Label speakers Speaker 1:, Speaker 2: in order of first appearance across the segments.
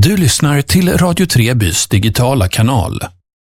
Speaker 1: Du lyssnar till Radio Trebys digitala kanal.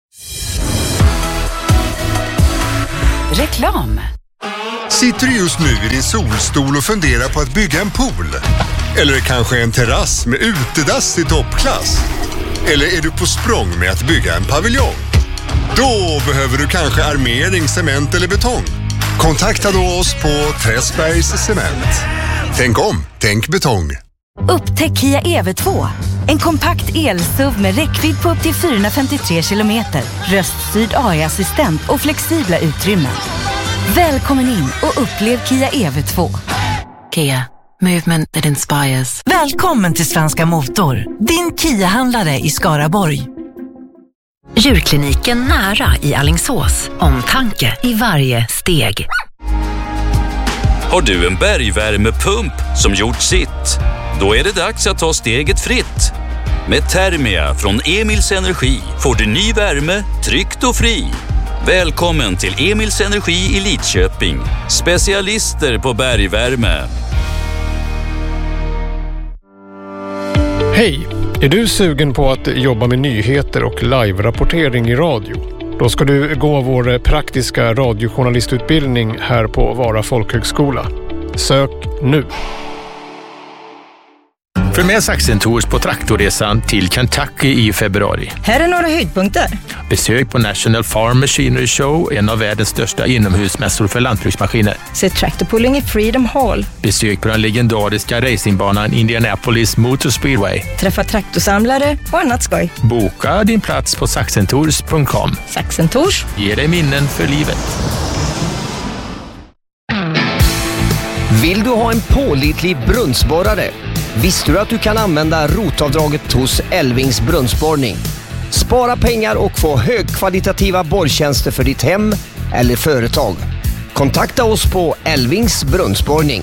Speaker 2: Reklam.
Speaker 3: Sitter du just nu i din solstol och funderar på att bygga en pool? Eller kanske en terrass med utedass i toppklass? Eller är du på språng med att bygga en paviljong? Då behöver du kanske armering, cement eller betong. Kontakta då oss på Träsbergs Cement. Tänk om, tänk betong.
Speaker 2: Upptäck Kia EV2. En kompakt el-SUV med räckvidd på upp till 453 kilometer. Röststyrd AI-assistent och flexibla utrymmen. Välkommen in och upplev Kia EV2.
Speaker 4: Kia. Movement that inspires.
Speaker 5: Välkommen till Svenska Motor. Din Kia-handlare i Skaraborg.
Speaker 4: Djurkliniken nära i Alingsås. Omtanke i varje steg.
Speaker 6: Har du en bergvärmepump som gjort sitt? Då är det dags att ta steget fritt. Med Thermia från Emils Energi får du ny värme, tryggt och fri. Välkommen till Emils Energi i Lidköping. Specialister på bergvärme.
Speaker 7: Hej! Är du sugen på att jobba med nyheter och live-rapportering i radio? Då ska du gå vår praktiska radiojournalistutbildning här på Vara folkhögskola. Sök nu!
Speaker 8: Följ med Saxen Tours på traktorresan till Kentucky i februari.
Speaker 9: Här är några höjdpunkter.
Speaker 8: Besök på National Farm Machinery Show, en av världens största inomhusmässor för lantbruksmaskiner.
Speaker 9: Se traktorpulling i Freedom Hall.
Speaker 8: Besök på den legendariska racingbanan Indianapolis Motor Speedway.
Speaker 9: Träffa traktorsamlare och annat skoj.
Speaker 8: Boka din plats på saxentours.com.
Speaker 9: Saxen Tours
Speaker 8: ger dig minnen för livet.
Speaker 10: Vill du ha en pålitlig brunnsborrare? Visste du att du kan använda rotavdraget hos Elvings brunnsborrning? Spara pengar och få högkvalitativa borrtjänster för ditt hem eller företag. Kontakta oss på Elvings brunnsborrning.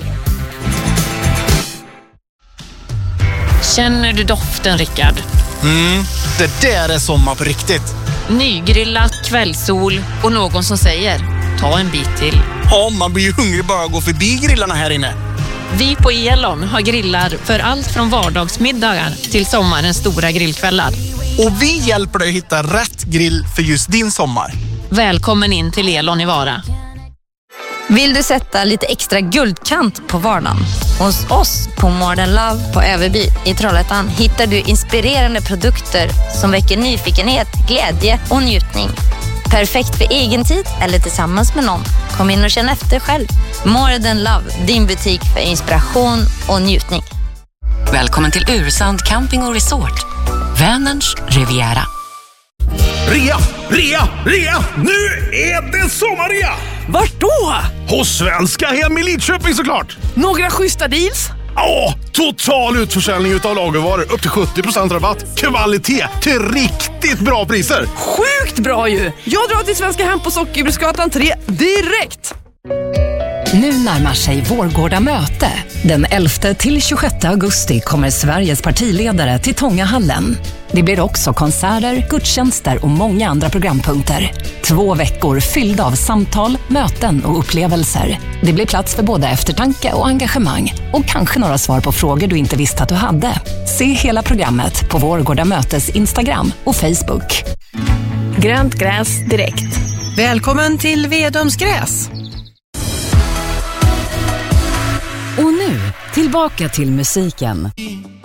Speaker 11: Känner du doften, Rickard?
Speaker 12: Det där är sommar på riktigt.
Speaker 11: Nygrillat, kvällssol och någon som säger ta en bit till.
Speaker 12: Ja, man blir ju hungrig bara att gå förbi grillarna här inne.
Speaker 11: Vi på Elon har grillar för allt från vardagsmiddagar till sommarens stora grillkvällar.
Speaker 12: Och vi hjälper dig att hitta rätt grill för just din sommar.
Speaker 11: Välkommen in till Elon i Vara.
Speaker 13: Vill du sätta lite extra guldkant på vardagen? Hos oss på Modern Love på Överby i Trollhättan hittar du inspirerande produkter som väcker nyfikenhet, glädje och njutning. Perfekt för egen tid eller tillsammans med någon. Kom in och känn efter själv. Modern Love, din butik för inspiration och njutning.
Speaker 4: Välkommen till Ursand Camping och Resort. Vänerns Riviera.
Speaker 14: Rea! Nu är det sommarrea!
Speaker 15: Vart då?
Speaker 14: Hos Svenska Hem i Lidköping såklart!
Speaker 15: Några schyssta deals?
Speaker 14: Ja, total utförsäljning utav lagervaror. Upp till 70% rabatt. Kvalitet till riktigt bra priser.
Speaker 15: Sjukt bra ju! Jag drar till Svenska Hem på Sockerbruksgatan 3 direkt!
Speaker 16: Nu närmar sig Vårgårda möte. Den 11 till 26 augusti kommer Sveriges partiledare till Tångahallen. Det blir också konserter, gudstjänster och många andra programpunkter. 2 veckor fyllda av samtal, möten och upplevelser. Det blir plats för både eftertanke och engagemang. Och kanske några svar på frågor du inte visste att du hade. Se hela programmet på Vårgårda mötes Instagram och Facebook.
Speaker 15: Grönt gräs direkt.
Speaker 5: Välkommen till Vedomsgräs.
Speaker 16: Och nu, tillbaka till musiken.